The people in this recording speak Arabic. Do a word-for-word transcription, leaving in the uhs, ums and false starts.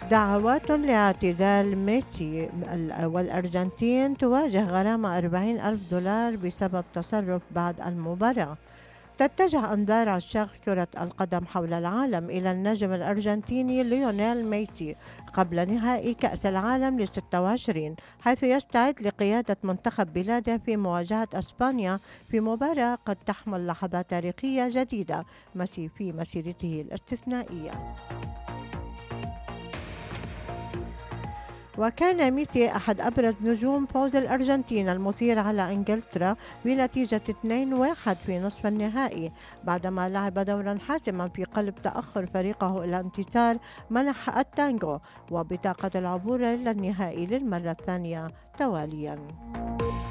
دعوات لاعتزال ميسي والأرجنتين تواجه غرامة أربعين ألف دولار بسبب تصرف بعد المباراة. تتجه أنظار عشاق كرة القدم حول العالم إلى النجم الأرجنتيني ليونيل ميسي قبل نهائي كأس العالم لستة وعشرين، حيث يستعد لقيادة منتخب بلاده في مواجهة أسبانيا في مباراة قد تحمل لحظات تاريخية جديدة في مسيرته الاستثنائية. وكان ميسي أحد أبرز نجوم فوز الأرجنتين المثير على إنجلترا بنتيجة اثنين واحد في نصف النهائي، بعدما لعب دورا حاسما في قلب تأخر فريقه إلى انتصار منح التانجو وبطاقة العبور إلى النهائي للمرة الثانية تواليا.